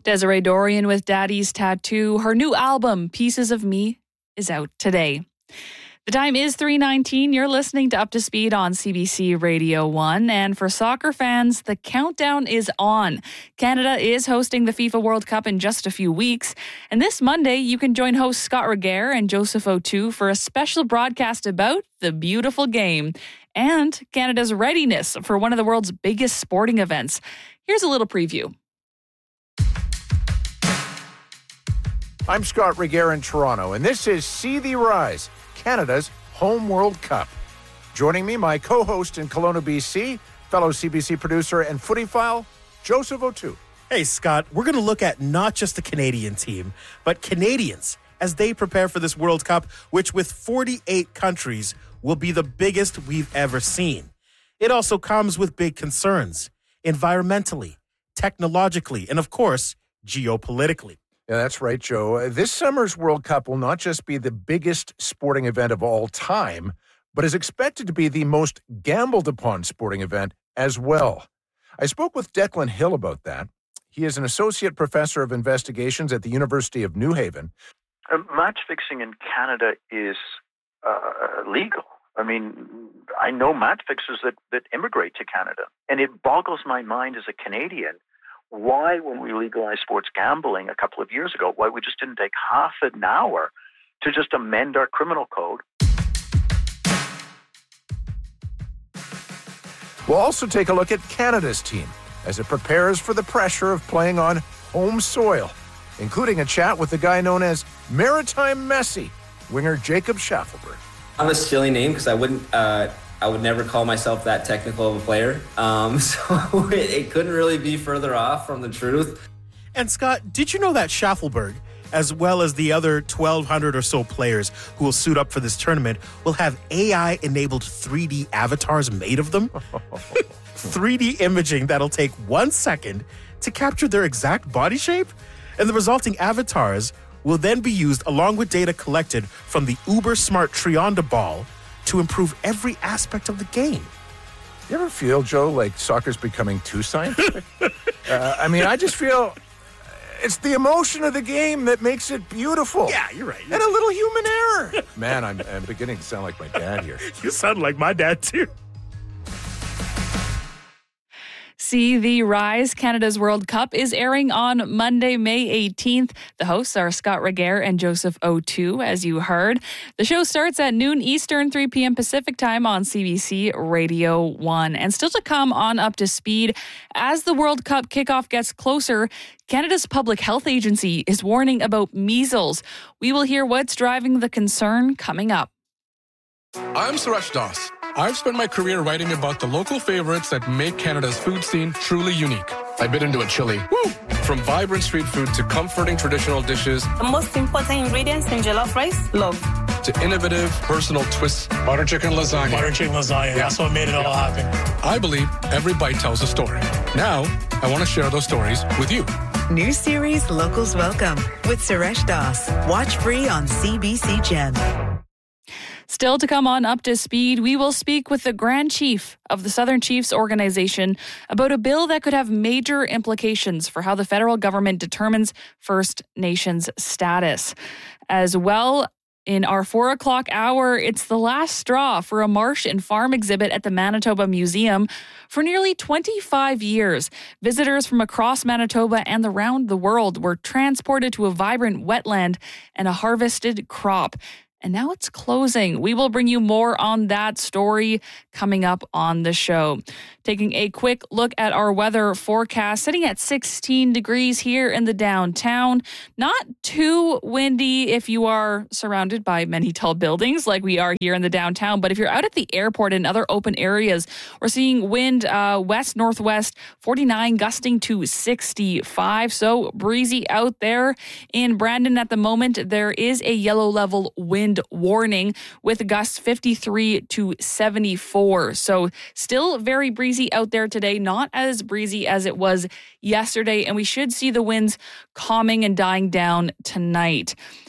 Desiree Dorian with Daddy's Tattoo. Her new album, Pieces of Me, is out today. The time is 3:19. You're listening to Up to Speed on CBC Radio 1. And for soccer fans, the countdown is on. Canada is hosting the FIFA World Cup in just a few weeks. And this Monday, you can join hosts Scott Reguer and Joseph O'Toole for a special broadcast about the beautiful game and Canada's readiness for one of the world's biggest sporting events. Here's a little preview. I'm Scott Reguer in Toronto, and this is See the Rise, Canada's home World Cup. Joining me, my co-host in Kelowna, BC, fellow CBC producer and footyphile, Joseph O'Toole. Hey, Scott, we're going to look at not just the Canadian team, but Canadians as they prepare for this World Cup, which with 48 countries will be the biggest we've ever seen. It also comes with big concerns, environmentally, technologically, and of course, geopolitically. Yeah, that's right, Joe. This summer's World Cup will not just be the biggest sporting event of all time, but is expected to be the most gambled upon sporting event as well. I spoke with Declan Hill about that. He is an associate professor of investigations at the University of New Haven. Match fixing in Canada is legal. I mean, I know match fixers that immigrate to Canada, and it boggles my mind as a Canadian why, when we legalized sports gambling a couple of years ago, why we just didn't take half an hour to just amend our criminal code. We'll also take a look at Canada's team as it prepares for the pressure of playing on home soil, including a chat with the guy known as Maritime Messi, winger Jacob Schaffelberg. I have a silly name because I would never call myself that technical of a player. So it couldn't really be further off from the truth. And Scott, did you know that Schaffelberg, as well as the other 1,200 or so players who will suit up for this tournament, will have AI-enabled 3D avatars made of them? 3D imaging that'll take 1 second to capture their exact body shape? And the resulting avatars will then be used along with data collected from the uber-smart Trionda ball to improve every aspect of the game. You ever feel, Joe, like soccer's becoming too scientific? I just feel it's the emotion of the game that makes it beautiful. Yeah, you're right. And a little human error. Man, I'm beginning to sound like my dad here. You sound like my dad, too. See the Rise, Canada's World Cup, is airing on Monday, May 18th. The hosts are Scott Reguer and Joseph O'Toole, as you heard. The show starts at noon Eastern, 3 p.m. Pacific time on CBC Radio 1. And still to come on Up to Speed, as the World Cup kickoff gets closer, Canada's Public Health Agency is warning about measles. We will hear what's driving the concern coming up. I'm Suresh Das. I've spent my career writing about the local favorites that make Canada's food scene truly unique. I bit into a chili. Woo! From vibrant street food to comforting traditional dishes. The most important ingredients in jollof rice, love. To innovative, personal twists. Butter chicken lasagna. Yeah. That's what made it all happen. I believe every bite tells a story. Now, I want to share those stories with you. New series Locals Welcome with Suresh Das. Watch free on CBC Gem. Still to come on Up to Speed, we will speak with the Grand Chief of the Southern Chiefs organization about a bill that could have major implications for how the federal government determines First Nations status. As well, in our 4 o'clock hour, it's the last straw for a marsh and farm exhibit at the Manitoba Museum. For nearly 25 years, visitors from across Manitoba and around the world were transported to a vibrant wetland and a harvested crop. And now it's closing. We will bring you more on that story coming up on the show. Taking a quick look at our weather forecast, sitting at 16 degrees here in the downtown. Not too windy if you are surrounded by many tall buildings like we are here in the downtown. But if you're out at the airport and other open areas, we're seeing wind west-northwest, 49 gusting to 65. So breezy out there. In Brandon at the moment, there is a yellow level wind warning with gusts 53 to 74. So still very breezy out there today, not as breezy as it was yesterday, and we should see the winds calming and dying down tonight.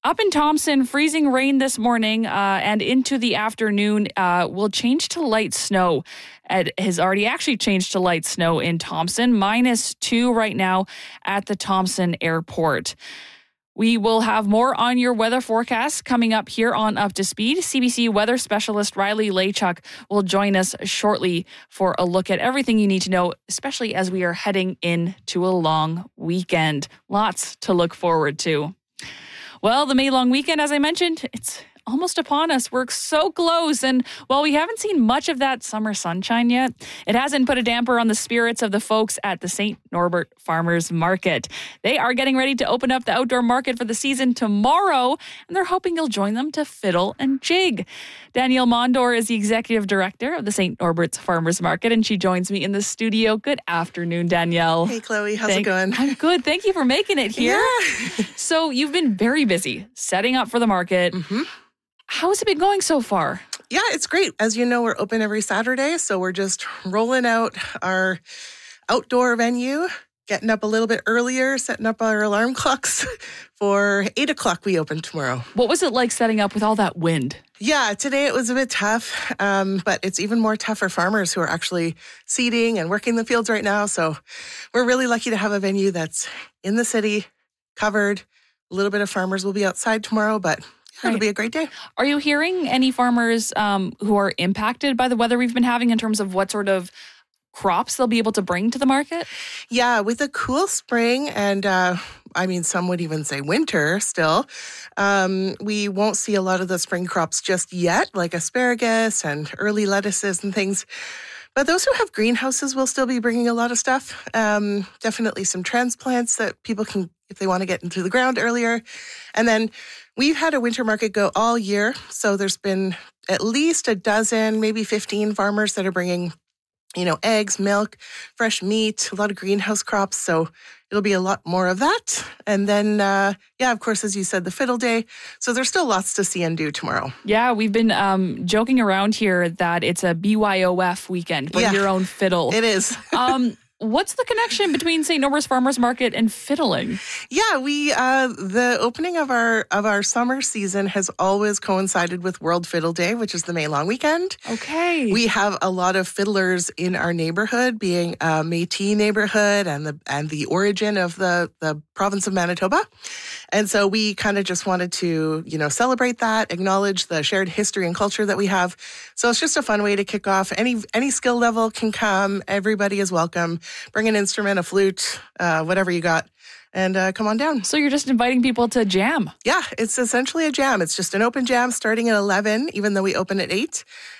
Up in Thompson, freezing rain this morning and into the afternoon will change to light snow. It has already actually changed to light snow in Thompson, -2 right now at the Thompson Airport. We will have more on your weather forecast coming up here on Up to Speed. CBC weather specialist Riley Laychuk will join us shortly for a look at everything you need to know, especially as we are heading into a long weekend. Lots to look forward to. Well, the May long weekend, as I mentioned, it's almost upon us. We're so close. And while we haven't seen much of that summer sunshine yet, it hasn't put a damper on the spirits of the folks at the St. Norbert Farmers Market. They are getting ready to open up the outdoor market for the season tomorrow, and they're hoping you'll join them to fiddle and jig. Danielle Mondor is the executive director of the St. Norbert's Farmers Market, and she joins me in the studio. Good afternoon, Danielle. Hey, Chloe. How's it going? I'm good. Thank you for making it here. Yeah. So you've been very busy setting up for the market. Mm-hmm. How has it been going so far? Yeah, it's great. As you know, we're open every Saturday, so we're just rolling out our outdoor venue, getting up a little bit earlier, setting up our alarm clocks for 8 o'clock we open tomorrow. What was it like setting up with all that wind? Yeah, today it was a bit tough, but it's even more tough for farmers who are actually seeding and working the fields right now. So we're really lucky to have a venue that's in the city, covered. A little bit of farmers will be outside tomorrow, but it'll be a great day. Are you hearing any farmers who are impacted by the weather we've been having in terms of what sort of crops they'll be able to bring to the market? Yeah, with a cool spring and some would even say winter still, we won't see a lot of the spring crops just yet, like asparagus and early lettuces and things. But those who have greenhouses will still be bringing a lot of stuff. Definitely some transplants that people can, if they want to get into the ground earlier. And then we've had a winter market go all year. So there's been at least a dozen, maybe 15 farmers that are bringing, eggs, milk, fresh meat, a lot of greenhouse crops. So it'll be a lot more of that. And then, of course, as you said, the Fiddle Day. So there's still lots to see and do tomorrow. Yeah, we've been joking around here that it's a BYOF weekend, bring your own fiddle. It is. What's the connection between St. Norbert's Farmers Market and fiddling? Yeah, we the opening of our summer season has always coincided with World Fiddle Day, which is the May long weekend. Okay. We have a lot of fiddlers in our neighborhood, being a Métis neighborhood and the origin of the province of Manitoba. And so we kind of just wanted to, celebrate that, acknowledge the shared history and culture that we have. So it's just a fun way to kick off. Any skill level can come. Everybody is welcome. Bring an instrument, a flute, whatever you got, and come on down. So you're just inviting people to jam? Yeah, it's essentially a jam. It's just an open jam starting at 11, even though we open at 8.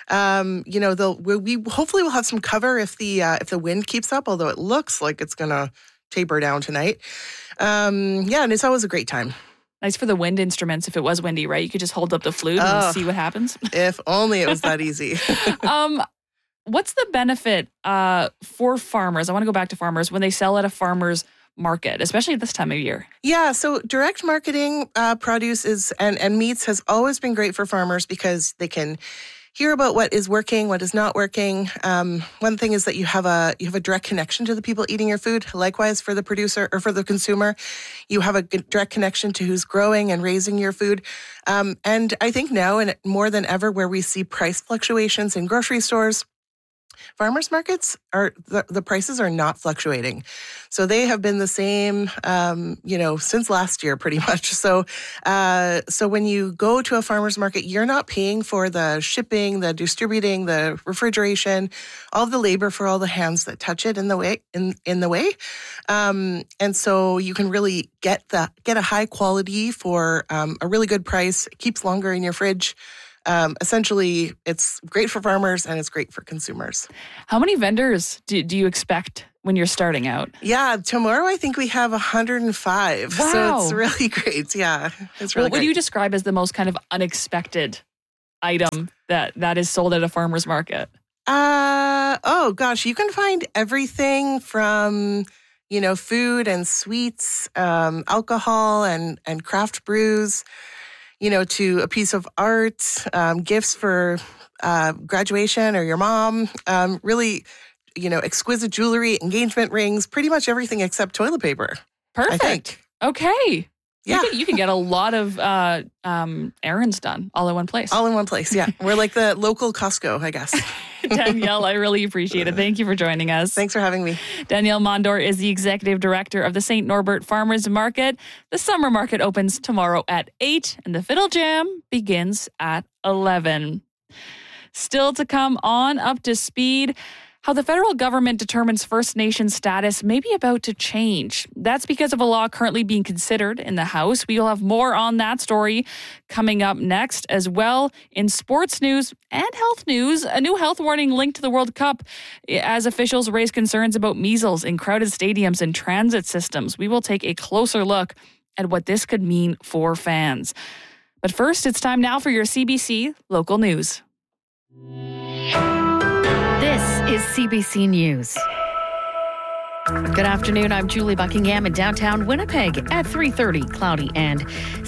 We hopefully will have some cover if the wind keeps up, although it looks like it's going to taper down tonight. And it's always a great time. Nice for the wind instruments. If it was windy, right? You could just hold up the flute and see what happens. If only it was that easy. What's the benefit for farmers? I want to go back to farmers when they sell at a farmer's market, especially at this time of year. Yeah, so direct marketing produce and meats has always been great for farmers because they can hear about what is working, what is not working. One thing is that you have a direct connection to the people eating your food. Likewise, for the producer or for the consumer, you have a direct connection to who's growing and raising your food. And I think now, and more than ever, where we see price fluctuations in grocery stores, farmers markets the prices are not fluctuating. So they have been the same, since last year, pretty much. So when you go to a farmer's market, you're not paying for the shipping, the distributing, the refrigeration, all the labor for all the hands that touch it in the way. And so you can really get a high quality for a really good price. It keeps longer in your fridge. Essentially, it's great for farmers and it's great for consumers. How many vendors do you expect when you're starting out? Yeah, tomorrow I think we have 105. Wow. So it's really great. Yeah, it's really What would you describe as the most kind of unexpected item that is sold at a farmer's market? You can find everything from food and sweets, alcohol and craft brews, to a piece of art, gifts for graduation or your mom, really, exquisite jewelry, engagement rings, pretty much everything except toilet paper. Perfect. I think. Okay. Yeah. You can get a lot of errands done all in one place. All in one place, yeah. We're like the local Costco, I guess. Danielle, I really appreciate it. Thank you for joining us. Thanks for having me. Danielle Mondor is the executive director of the St. Norbert Farmers Market. The summer market opens tomorrow at 8 and the Fiddle Jam begins at 11. Still to come on Up to Speed, how the federal government determines First Nation status may be about to change. That's because of a law currently being considered in the House. We will have more on that story coming up next as well. In sports news and health news, a new health warning linked to the World Cup as officials raise concerns about measles in crowded stadiums and transit systems. We will take a closer look at what this could mean for fans. But first, it's time now for your CBC local news. This is CBC News. Good afternoon. I'm Julie Buckingham in downtown Winnipeg at 3:30, cloudy and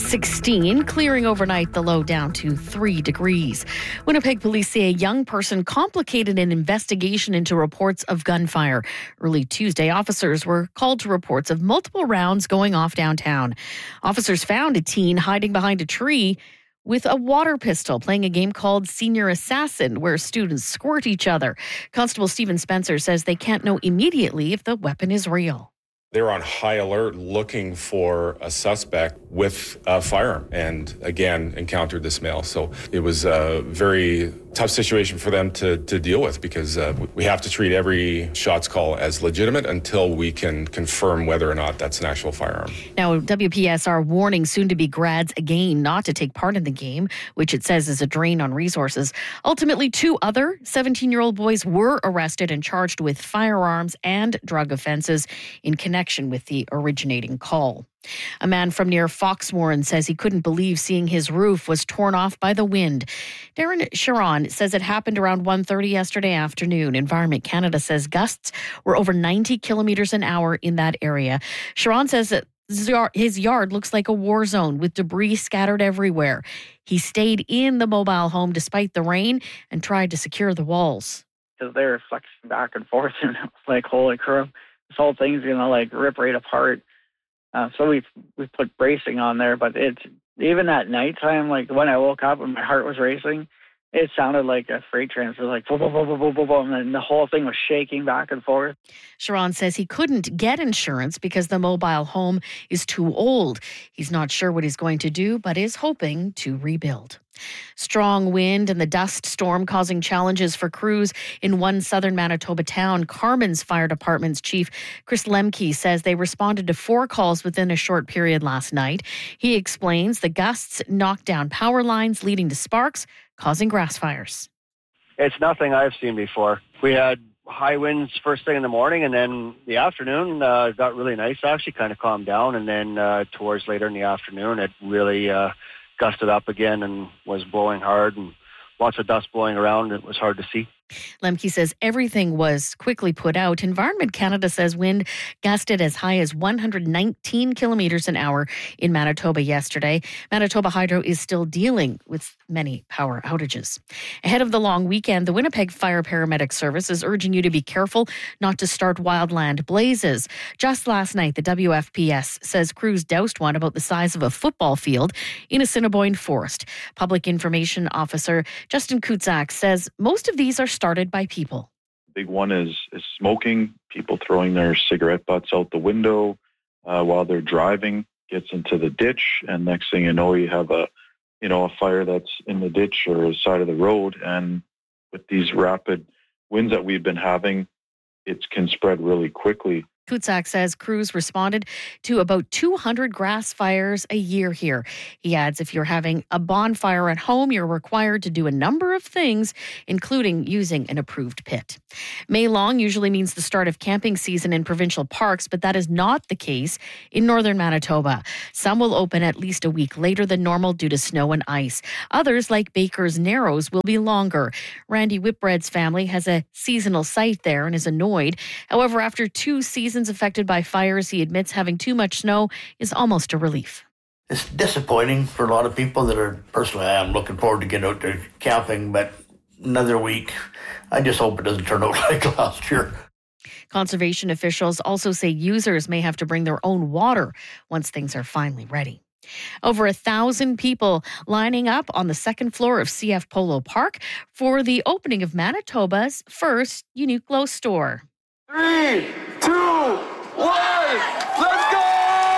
16, clearing overnight, the low down to 3 degrees. Winnipeg police say a young person complicated an investigation into reports of gunfire. Early Tuesday, officers were called to reports of multiple rounds going off downtown. Officers found a teen hiding behind a tree with a water pistol, playing a game called Senior Assassin, where students squirt each other. Constable Stephen Spencer says they can't know immediately if the weapon is real. They're on high alert looking for a suspect with a firearm and, again, encountered this male. So it was a very tough situation for them to deal with because we have to treat every shots call as legitimate until we can confirm whether or not that's an actual firearm. Now, WPSR warning soon-to-be grads again not to take part in the game, which it says is a drain on resources. Ultimately, 2 other 17-year-old boys were arrested and charged with firearms and drug offenses in connection with the originating call. A man from near Foxmoran says he couldn't believe seeing his roof was torn off by the wind. Darren Sharon says it happened around 1:30 yesterday afternoon. Environment Canada says gusts were over 90 kilometers an hour in that area. Sharon says that his yard looks like a war zone with debris scattered everywhere. He stayed in the mobile home despite the rain and tried to secure the walls. Because they were flexing back and forth, and it was like, holy crap, this whole thing's gonna like rip right apart. So we put bracing on there, but it's even at nighttime, like when I woke up and my heart was racing, it sounded like a freight train. It was like boom, boom, boom, boom, boom, boom, boom, and the whole thing was shaking back and forth. Sharon says he couldn't get insurance because the mobile home is too old. He's not sure what he's going to do, but is hoping to rebuild. Strong wind and the dust storm causing challenges for crews in one southern Manitoba town. Carman's Fire Department's chief, Chris Lemke, says they responded to 4 calls within a short period last night. He explains the gusts knocked down power lines, leading to sparks, causing grass fires. It's nothing I've seen before. We had high winds first thing in the morning, and then the afternoon got really nice. Actually kind of calmed down, and then towards later in the afternoon, it really gusted up again and was blowing hard, and lots of dust blowing around. It was hard to see. Lemke says everything was quickly put out. Environment Canada says wind gusted as high as 119 kilometers an hour in Manitoba yesterday. Manitoba Hydro is still dealing with many power outages. Ahead of the long weekend, the Winnipeg Fire Paramedic Service is urging you to be careful not to start wildland blazes. Just last night, the WFPS says crews doused one about the size of a football field in Assiniboine Forest. Public Information Officer Justin Kutzak says most of these are started by people. Big one is smoking, people throwing their cigarette butts out the window while they're driving, gets into the ditch, and next thing you know, you have a fire that's in the ditch or side of the road. And with these rapid winds that we've been having, it can spread really quickly. Kutzak says crews responded to about 200 grass fires a year here. He adds if you're having a bonfire at home, you're required to do a number of things, including using an approved pit. May long usually means the start of camping season in provincial parks, but that is not the case in northern Manitoba. Some will open at least a week later than normal due to snow and ice. Others, like Baker's Narrows, will be longer. Randy Whitbread's family has a seasonal site there and is annoyed. However, after 2 seasons affected by fires, he admits having too much snow is almost a relief. It's disappointing for a lot of people that are, personally, I am looking forward to get out there camping, but another week, I just hope it doesn't turn out like last year. Conservation officials also say users may have to bring their own water once things are finally ready. Over 1,000 people lining up on the second floor of CF Polo Park for the opening of Manitoba's first Uniqlo store. 3, 2, 1, let's go!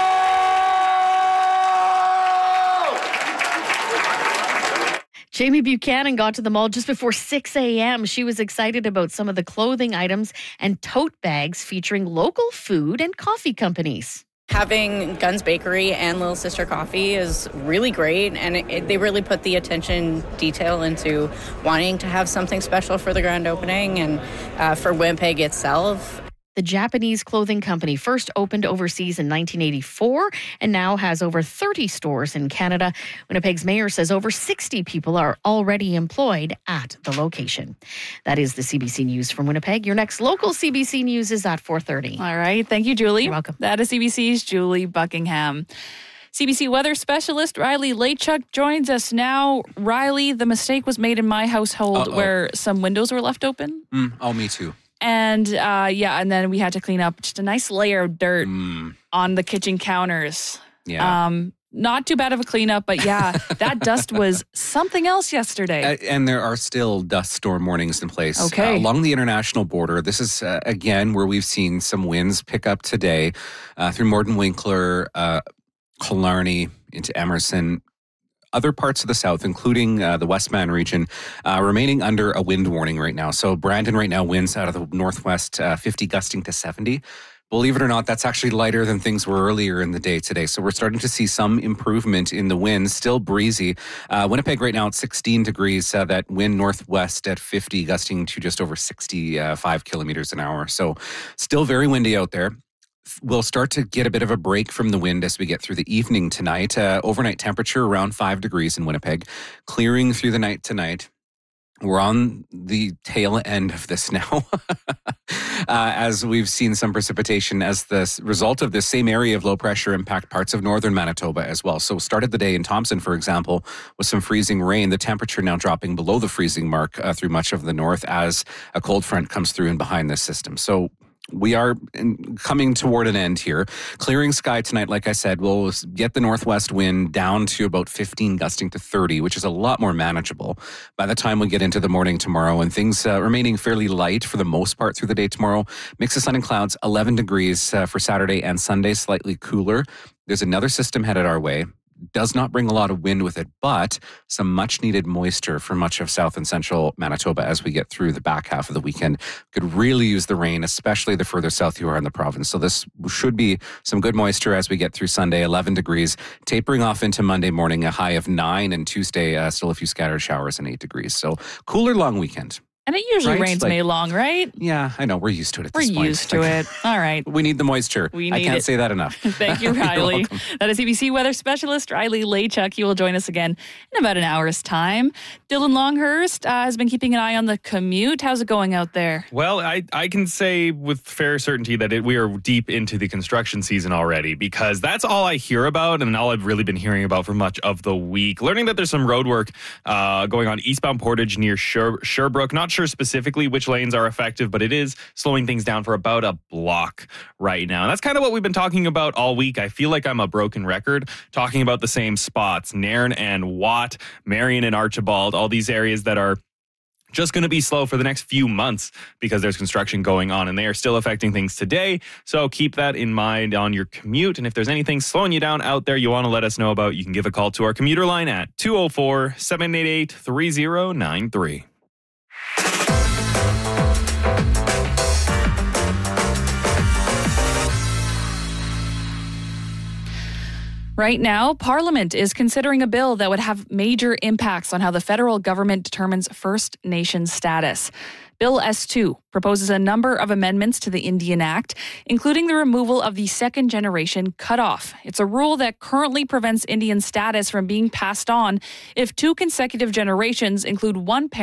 Jamie Buchanan got to the mall just before 6 a.m. She was excited about some of the clothing items and tote bags featuring local food and coffee companies. Having Guns Bakery and Little Sister Coffee is really great, and they really put the attention detail into wanting to have something special for the grand opening and for Winnipeg itself. The Japanese clothing company first opened overseas in 1984 and now has over 30 stores in Canada. Winnipeg's mayor says over 60 people are already employed at the location. That is the CBC News from Winnipeg. Your next local CBC News is at 4:30. All right. Thank you, Julie. You're welcome. That is CBC's Julie Buckingham. CBC weather specialist Riley Lachuk joins us now. Riley, the mistake was made in my household where some windows were left open. Oh, me too. And and then we had to clean up just a nice layer of dirt on the kitchen counters. Yeah. Not too bad of a cleanup, but yeah, that dust was something else yesterday. And there are still dust storm warnings in place along the international border. This is, again, where we've seen some winds pick up today through Morden Winkler, Killarney, into Emerson. Other parts of the south, including the Westman region, remaining under a wind warning right now. So Brandon right now winds out of the northwest 50 gusting to 70. Believe it or not, that's actually lighter than things were earlier in the day today. So we're starting to see some improvement in the wind, still breezy. Winnipeg right now at 16 degrees, that wind northwest at 50 gusting to just over 65 kilometers an hour. So still very windy out there. We'll start to get a bit of a break from the wind as we get through the evening tonight. Overnight temperature around 5 degrees in Winnipeg, clearing through the night tonight. We're on the tail end of this now, as we've seen some precipitation as the result of this same area of low pressure impact parts of northern Manitoba as well. So started the day in Thompson, for example, with some freezing rain. The temperature now dropping below the freezing mark through much of the north as a cold front comes through and behind this system. So we are coming toward an end here. Clearing sky tonight, like I said, we'll get the northwest wind down to about 15, gusting to 30, which is a lot more manageable by the time we get into the morning tomorrow. And things remaining fairly light for the most part through the day tomorrow. Mix of sun and clouds, 11 degrees for Saturday and Sunday, slightly cooler. There's another system headed our way. Does not bring a lot of wind with it, but some much needed moisture for much of south and central Manitoba as we get through the back half of the weekend. Could really use the rain, especially the further south you are in the province. So this should be some good moisture as we get through Sunday, 11 degrees, tapering off into Monday morning, a high of 9, and Tuesday, still a few scattered showers and 8 degrees. So cooler long weekend. And it usually rains May long, right? Yeah, I know. We're used to it at this point. We're used to it. All right. We need the moisture. I can't say that enough. Thank you, Riley. That is CBC weather specialist Riley Lachuk. He will join us again in about an hour's time. Dylan Longhurst has been keeping an eye on the commute. How's it going out there? Well, I can say with fair certainty that we are deep into the construction season already, because that's all I hear about and all I've really been hearing about for much of the week. Learning that there's some road work going on eastbound Portage near Sherbrooke. Not sure specifically which lanes are effective, but it is slowing things down for about a block right now. And that's kind of what we've been talking about all week. I feel like I'm a broken record talking about the same spots. Nairn and Watt, Marion and Archibald, all these areas that are just going to be slow for the next few months because there's construction going on and they are still affecting things today. So keep that in mind on your commute. And if there's anything slowing you down out there you want to let us know about, you can give a call to our commuter line at 204-788-3093. Right now, Parliament is considering a bill that would have major impacts on how the federal government determines First Nation status. Bill S2 proposes a number of amendments to the Indian Act, including the removal of the second-generation cutoff. It's a rule that currently prevents Indian status from being passed on if two consecutive generations include one parent